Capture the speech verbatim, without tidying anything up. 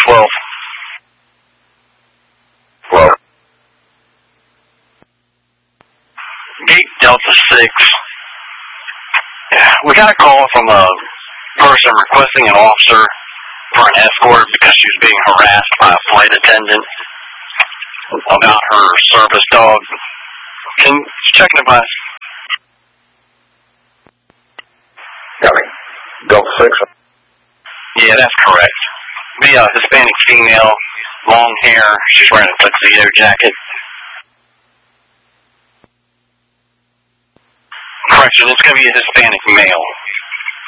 twelve. twelve. Gate Delta six. We got a call from a person requesting an officer for an escort because she was being harassed by a flight attendant about her service dog. Can you check the bus? Got me. Delta six? Yeah, that's correct. Be a Hispanic female, long hair. She's wearing a tuxedo jacket. Correction, it's going to be a Hispanic male.